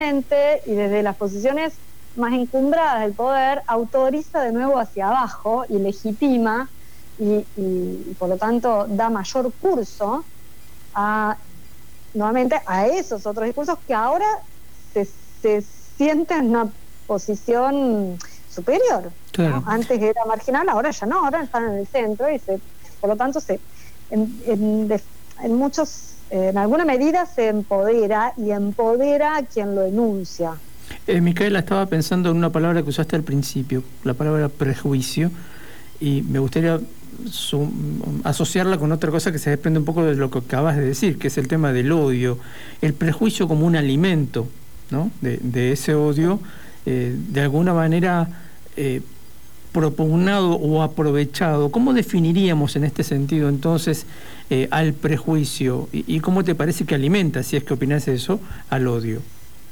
y desde las posiciones más encumbradas del poder autoriza de nuevo hacia abajo y legitima y por lo tanto da mayor curso nuevamente a esos otros discursos que ahora se sienten en una posición superior. Claro. ¿No? Antes era marginal, ahora ya no, ahora están en el centro y por lo tanto en muchos, en alguna medida se empodera y empodera a quien lo enuncia. Micaela, estaba pensando en una palabra que usaste al principio, la palabra prejuicio, y me gustaría asociarla con otra cosa que se desprende un poco de lo que acabas de decir, que es el tema del odio, el prejuicio como un alimento, ¿no? de ese odio, de alguna manera propugnado o aprovechado. ¿Cómo definiríamos en este sentido entonces al prejuicio y cómo te parece que alimenta, si es que opinas eso, al odio?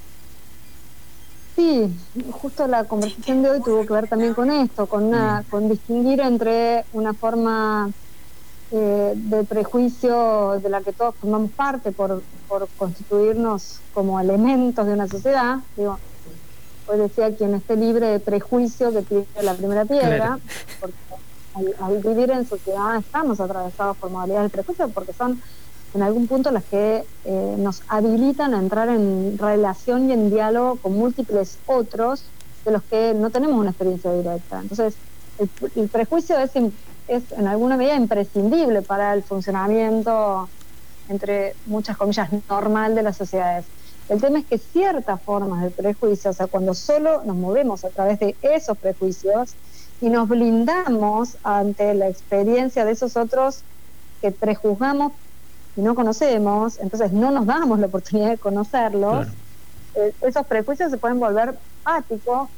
Sí, justo la conversación de hoy tuvo que ver también con esto, con distinguir entre una forma de prejuicio de la que todos formamos parte por constituirnos como elementos de una sociedad. Digo, hoy decía quien esté libre de prejuicio que tire la primera piedra, claro. Porque al vivir en sociedad estamos atravesados por modalidades de prejuicio porque son en algún punto las que nos habilitan a entrar en relación y en diálogo con múltiples otros de los que no tenemos una experiencia directa. Entonces, el prejuicio es en alguna medida imprescindible para el funcionamiento, entre muchas comillas, normal de las sociedades. El tema es que ciertas formas de prejuicio, o sea, cuando solo nos movemos a través de esos prejuicios y nos blindamos ante la experiencia de esos otros que prejuzgamos y no conocemos, entonces no nos damos la oportunidad de conocerlos, claro. Esos prejuicios se pueden volver áticos,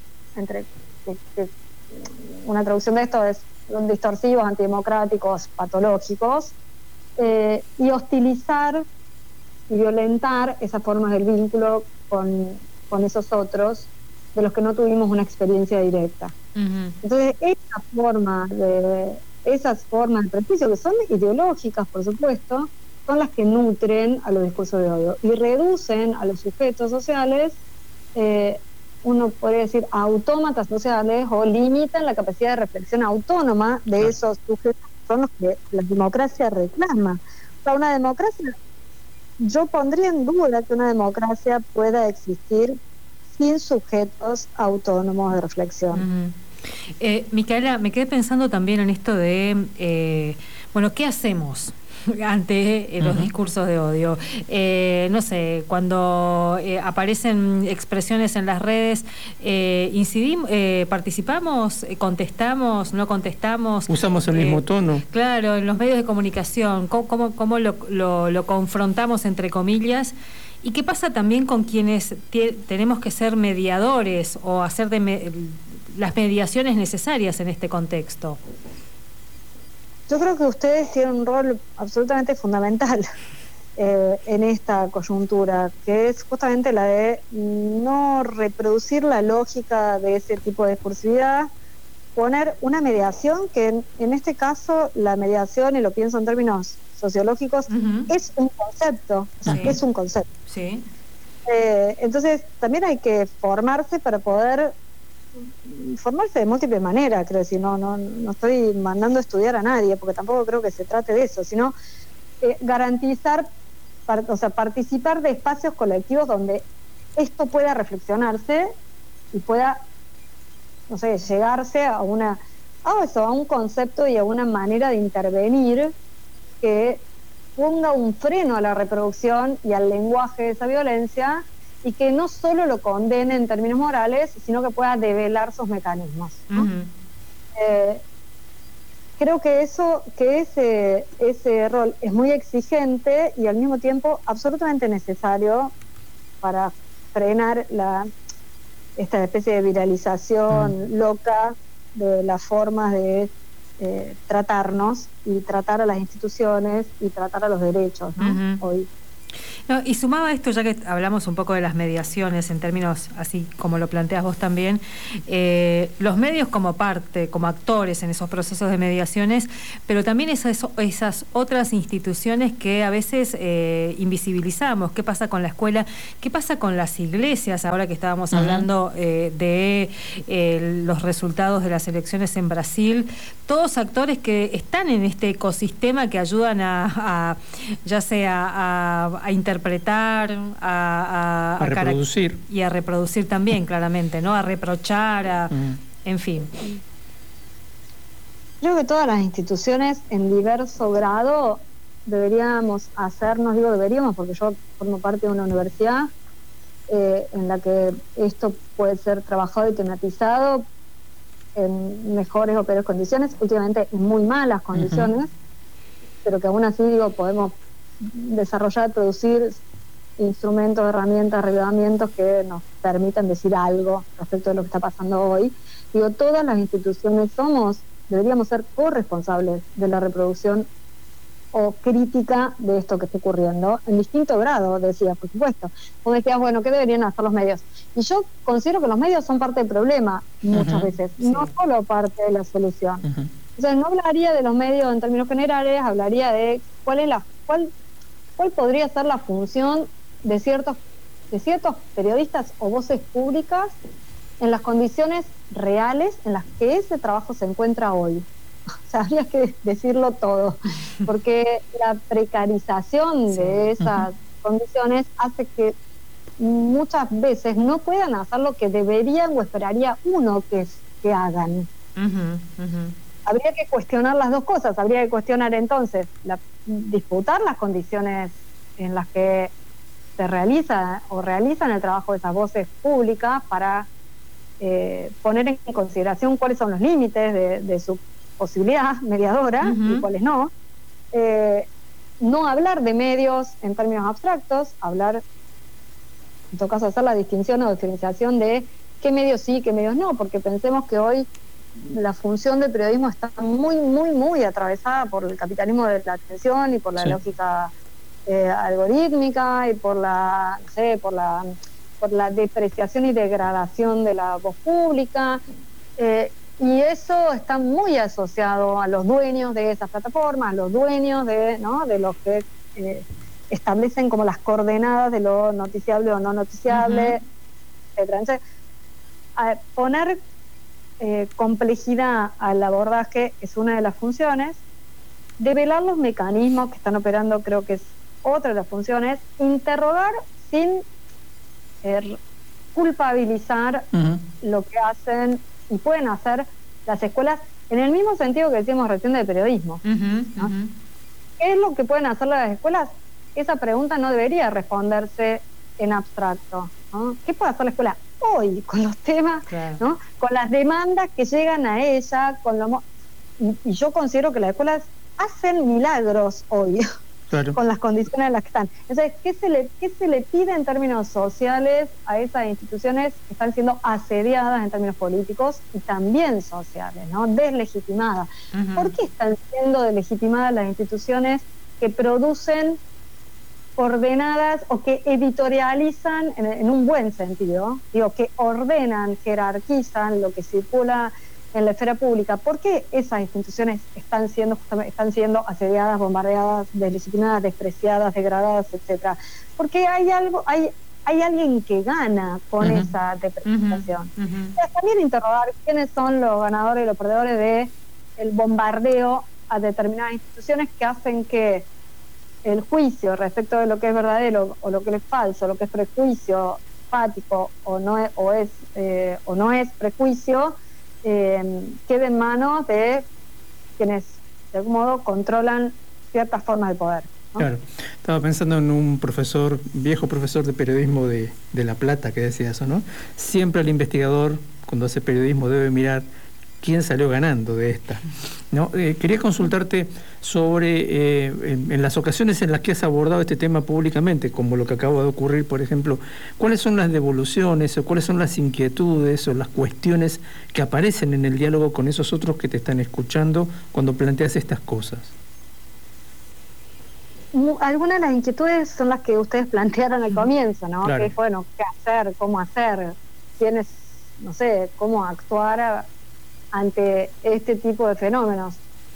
una traducción de esto es distorsivos, antidemocráticos, patológicos, y hostilizar y violentar esas formas del vínculo con esos otros de los que no tuvimos una experiencia directa. Uh-huh. Entonces, esas formas de prejuicio, que son ideológicas, por supuesto, son las que nutren a los discursos de odio y reducen a los sujetos sociales, uno podría decir, a autómatas sociales, o limitan la capacidad de reflexión autónoma de esos sujetos, que son los que la democracia reclama. O sea, una democracia, yo pondría en duda que una democracia pueda existir sin sujetos autónomos de reflexión. Micaela, me quedé pensando también en esto de, ¿qué hacemos ante los discursos de odio? No sé, cuando aparecen expresiones en las redes, incidimos, participamos, contestamos, no contestamos. Usamos el mismo tono. Claro, en los medios de comunicación, ¿cómo lo confrontamos, entre comillas? ¿Y qué pasa también con quienes tenemos que ser mediadores o hacer las mediaciones necesarias en este contexto? Yo creo que ustedes tienen un rol absolutamente fundamental en esta coyuntura, que es justamente la de no reproducir la lógica de ese tipo de discursividad, poner una mediación que en este caso la mediación, y lo pienso en términos sociológicos, es un concepto, o sea, es un concepto. Sí. Entonces también hay que formarse para poder formarse de múltiples maneras, creo decir, no estoy mandando a estudiar a nadie, porque tampoco creo que se trate de eso, sino garantizar, participar de espacios colectivos donde esto pueda reflexionarse y pueda, no sé, llegarse a un concepto y a una manera de intervenir que ponga un freno a la reproducción y al lenguaje de esa violencia, y que no solo lo condene en términos morales, sino que pueda develar sus mecanismos, ¿no? Creo que ese rol es muy exigente y al mismo tiempo absolutamente necesario para frenar esta especie de viralización loca de las formas de tratarnos y tratar a las instituciones y tratar a los derechos, ¿no? Hoy. No, y sumaba a esto, ya que hablamos un poco de las mediaciones en términos así como lo planteas vos también, los medios como parte, como actores en esos procesos de mediaciones, pero también esas otras instituciones que a veces invisibilizamos. ¿Qué pasa con la escuela? ¿Qué pasa con las iglesias? Ahora que estábamos hablando de los resultados de las elecciones en Brasil, todos actores que están en este ecosistema que ayudan ya sea a interpretar, a reproducir. Y a reproducir también, claramente, ¿no? A reprochar, en fin. Creo que todas las instituciones en diverso grado deberíamos hacernos, digo deberíamos porque yo formo parte de una universidad en la que esto puede ser trabajado y tematizado en mejores o peores condiciones, últimamente en muy malas condiciones, pero que aún así digo podemos desarrollar, producir instrumentos, herramientas, reglamentos que nos permitan decir algo respecto de lo que está pasando hoy. Digo, todas las instituciones deberíamos ser corresponsables de la reproducción o crítica de esto que está ocurriendo, en distinto grado, decía, por supuesto. Vos decías, bueno, ¿qué deberían hacer los medios? Y yo considero que los medios son parte del problema muchas veces, no solo parte de la solución. Entonces, no hablaría de los medios en términos generales, hablaría de cuál podría ser la función de ciertos periodistas o voces públicas en las condiciones reales en las que ese trabajo se encuentra hoy. O sea, habría que decirlo todo, porque la precarización de esas condiciones hace que muchas veces no puedan hacer lo que deberían o esperaría uno que hagan. Habría que cuestionar las dos cosas, habría que cuestionar entonces, disputar las condiciones en las que se realizan el trabajo de esas voces públicas para poner en consideración cuáles son los límites de su posibilidad mediadora y cuáles no. No hablar de medios en términos abstractos, hablar, en todo caso, hacer la distinción o diferenciación de qué medios sí, qué medios no, porque pensemos que hoy la función del periodismo está muy, muy, muy atravesada por el capitalismo de la atención y por la lógica algorítmica y por la depreciación y degradación de la voz pública, y eso está muy asociado a los dueños de esas plataformas, a los dueños de los que establecen como las coordenadas de lo noticiable o no noticiable, etcétera. Entonces, poner complejidad al abordaje es una de las funciones. Develar los mecanismos que están operando creo que es otra de las funciones. Interrogar sin culpabilizar lo que hacen y pueden hacer las escuelas, en el mismo sentido que decíamos recién del periodismo. ¿No? ¿Qué es lo que pueden hacer las escuelas? Esa pregunta no debería responderse en abstracto, ¿no? ¿Qué puede hacer la escuela hoy con los temas, ¿no? Con las demandas que llegan a ella, y yo considero que las escuelas hacen milagros hoy. Con las condiciones en las que están. Entonces, ¿qué se le pide en términos sociales a esas instituciones que están siendo asediadas en términos políticos y también sociales, ¿no? Deslegitimadas? ¿Por qué están siendo deslegitimadas las instituciones que producen ordenadas o que editorializan en un buen sentido? Digo, que ordenan, jerarquizan lo que circula en la esfera pública. ¿Por qué esas instituciones están siendo asediadas, bombardeadas, deslegitimadas, despreciadas, degradadas, etcétera? Porque hay alguien que gana con esa depreciación. También interrogar quiénes son los ganadores y los perdedores de el bombardeo a determinadas instituciones que hacen que el juicio respecto de lo que es verdadero o lo que es falso, lo que es prejuicio fático o no es prejuicio, quede en manos de quienes de algún modo controlan ciertas formas de poder, ¿no? Claro, estaba pensando en un viejo profesor de periodismo de La Plata que decía eso, ¿no? Siempre el investigador, cuando hace periodismo, debe mirar quién salió ganando de esta, ¿no? Quería consultarte sobre, en las ocasiones en las que has abordado este tema públicamente, como lo que acaba de ocurrir, por ejemplo, ¿cuáles son las devoluciones o cuáles son las inquietudes o las cuestiones que aparecen en el diálogo con esos otros que te están escuchando cuando planteas estas cosas? algunas de las inquietudes son las que ustedes plantearon al comienzo, ¿no? Claro. Que es, bueno, qué hacer, cómo hacer, quiénes, no sé, cómo actuar ante este tipo de fenómenos.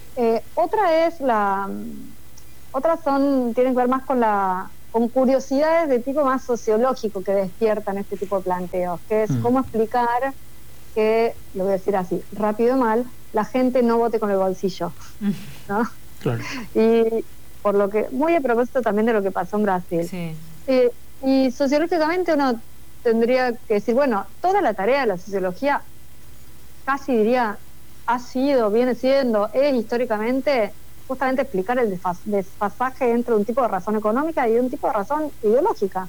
Otras tienen que ver más con curiosidades de tipo más sociológico que despiertan este tipo de planteos, que es cómo explicar que, lo voy a decir así, rápido y mal, la gente no vote con el bolsillo, ¿no? Claro. Y por lo que, muy a propósito también de lo que pasó en Brasil. Sí. Y sociológicamente uno tendría que decir, bueno, toda la tarea de la sociología, casi diría, viene siendo, es históricamente, justamente explicar el desfasaje entre un tipo de razón económica y un tipo de razón ideológica.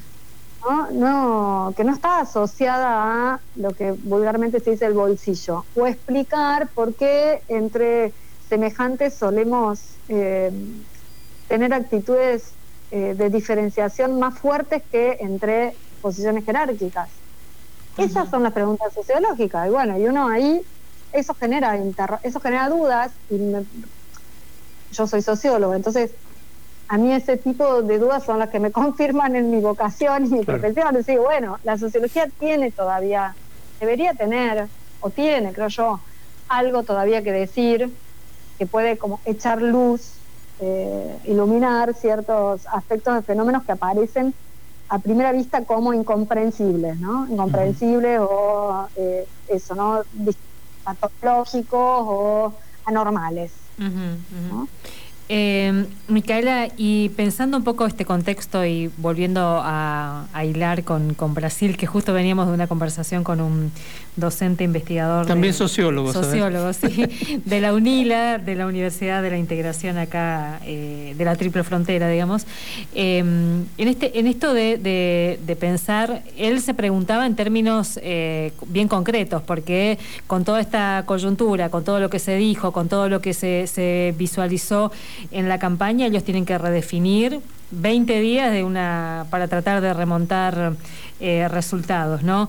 ¿No? Que no está asociada a lo que vulgarmente se dice el bolsillo, o explicar por qué entre semejantes solemos tener actitudes de diferenciación más fuertes que entre posiciones jerárquicas. Esas son las preguntas sociológicas, y bueno, y uno ahí, eso genera dudas, yo soy sociólogo, entonces a mí ese tipo de dudas son las que me confirman en mi vocación y mi profesión. Es decir, bueno, la sociología debería tener, o tiene, creo yo, algo todavía que decir, que puede como echar luz, iluminar ciertos aspectos de fenómenos que aparecen a primera vista como incomprensibles, ¿no? Incomprensibles o eso, ¿no? Patológicos o anormales. ¿No? Micaela, y pensando un poco este contexto y volviendo a hilar con Brasil, que justo veníamos de una conversación con un docente investigador. También sociólogo. Sociólogo, sí, de la UNILA, de la Universidad de la Integración acá, de la Triple Frontera, digamos. En esto de pensar, él se preguntaba en términos bien concretos, porque con toda esta coyuntura, con todo lo que se dijo, con todo lo que se visualizó en la campaña, ellos tienen que redefinir 20 días para tratar de remontar resultados, ¿no?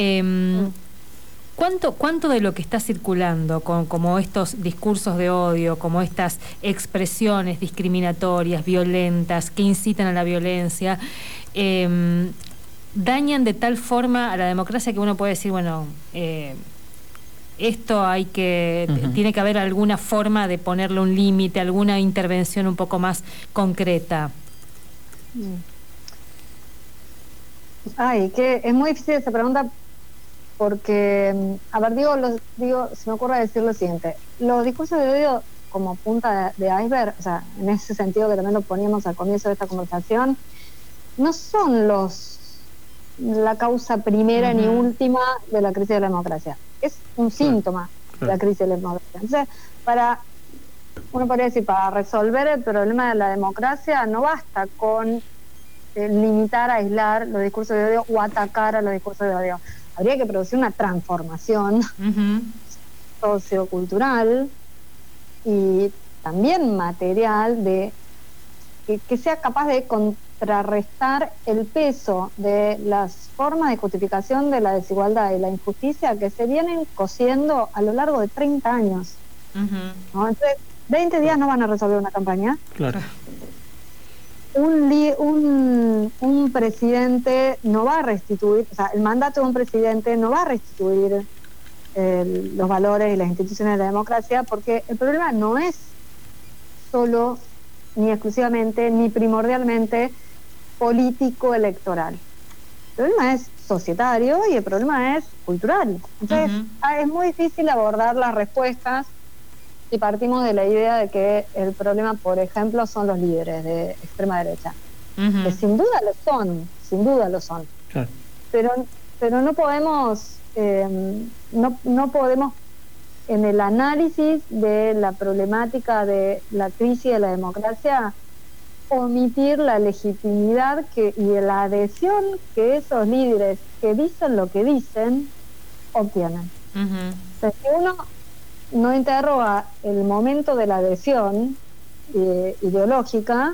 ¿Cuánto de lo que está circulando, como estos discursos de odio, como estas expresiones discriminatorias, violentas, que incitan a la violencia, dañan de tal forma a la democracia que uno puede decir, bueno, esto tiene que haber alguna forma de ponerle un límite, alguna intervención un poco más concreta? Que es muy difícil esa pregunta porque, a ver, se me ocurre decir lo siguiente: los discursos de odio como punta de iceberg, o sea, en ese sentido que también lo poníamos al comienzo de esta conversación, no son la causa primera ni última de la crisis de la democracia. Es un síntoma de la crisis de la democracia. Entonces, uno podría decir, para resolver el problema de la democracia no basta con limitar, aislar los discursos de odio o atacar a los discursos de odio. Habría que producir una transformación sociocultural y también material que sea capaz de contrarrestar el peso de las formas de justificación de la desigualdad y la injusticia que se vienen cosiendo a lo largo de 30 años. ¿No? Entonces, 20 días no van a resolver una campaña. Claro. Un presidente no va a restituir, o sea, el mandato de un presidente no va a restituir los valores y las instituciones de la democracia, porque el problema no es solo, ni exclusivamente, ni primordialmente político electoral. El problema es societario y el problema es cultural. Entonces, es muy difícil abordar las respuestas si partimos de la idea de que el problema, por ejemplo, son los líderes de extrema derecha, que sin duda lo son. Claro. Pero no podemos no podemos en el análisis de la problemática de la crisis de la democracia omitir la legitimidad y la adhesión que esos líderes que dicen lo que dicen obtienen. Entonces, si uno no interroga el momento de la adhesión ideológica,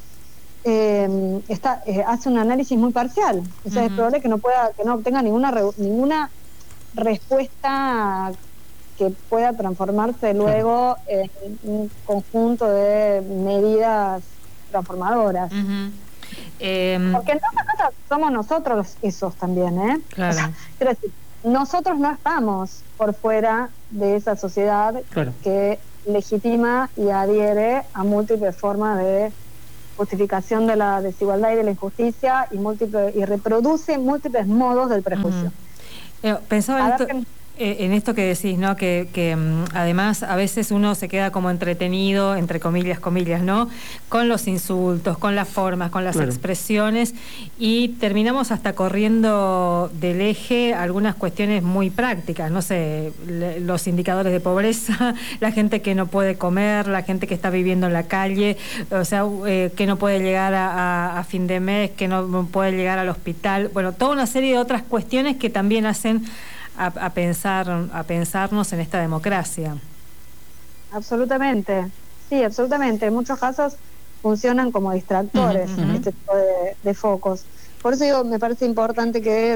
hace un análisis muy parcial. O sea, es probable que no obtenga ninguna respuesta que pueda transformarse luego en un conjunto de medidas transformadoras. Porque en otras cosas somos nosotros esos también, ¿eh? Claro. O sea, quiero decir, nosotros no estamos por fuera de esa sociedad que legitima y adhiere a múltiples formas de justificación de la desigualdad y de la injusticia y reproduce múltiples modos del prejuicio. Pensaba en esto que decís, ¿no? Que además a veces uno se queda como entretenido, entre comillas, ¿no? Con los insultos, con las formas, con las expresiones, y terminamos hasta corriendo del eje algunas cuestiones muy prácticas, no sé, los indicadores de pobreza, la gente que no puede comer, la gente que está viviendo en la calle, o sea, que no puede llegar a fin de mes, que no puede llegar al hospital, bueno, toda una serie de otras cuestiones que también hacen a pensarnos en esta democracia. Absolutamente, sí, absolutamente. En muchos casos funcionan como distractores este tipo de focos. Por eso digo, me parece importante que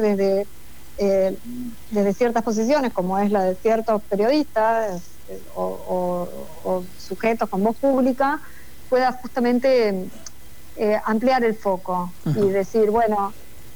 desde ciertas posiciones, como es la de ciertos periodistas o sujetos con voz pública, pueda justamente ampliar el foco y decir, bueno,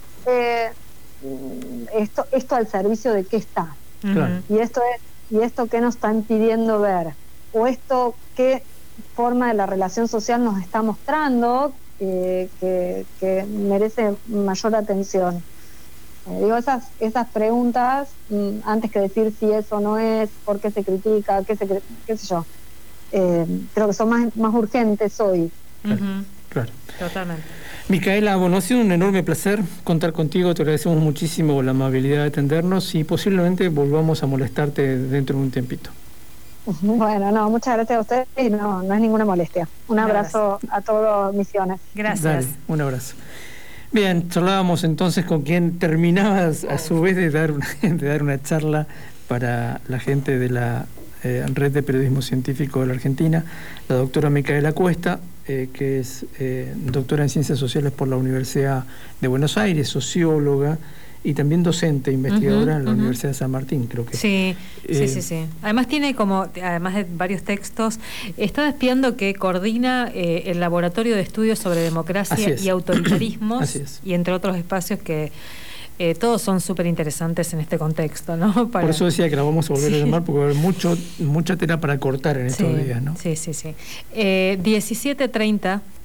esto al servicio de qué está, y esto qué nos están pidiendo ver, o esto qué forma de la relación social nos está mostrando que merece mayor atención. Digo, esas preguntas, antes que decir si eso no es, por qué se critica, qué sé yo, creo que son más urgentes hoy. Claro. Totalmente. Micaela, bueno, ha sido un enorme placer contar contigo, te agradecemos muchísimo la amabilidad de atendernos y posiblemente volvamos a molestarte dentro de un tiempito. Bueno, no, muchas gracias a ustedes y no es ninguna molestia. Un abrazo a todos Misiones. Gracias. Dale, un abrazo. Bien, charlábamos entonces con quien terminaba a su vez de dar una charla para la gente de la Red de Periodismo Científico de la Argentina, la doctora Micaela Cuesta, que es doctora en Ciencias Sociales por la Universidad de Buenos Aires, socióloga y también docente, investigadora en la Universidad de San Martín, creo que. Sí. Además además de varios textos, estaba espiando que coordina el Laboratorio de Estudios sobre Democracia y Autoritarismos, y entre otros espacios que todos son súper interesantes en este contexto, ¿no? Por eso decía que la vamos a volver a llamar, porque va a haber mucha tela para cortar en estos días, ¿no? Sí. 17:30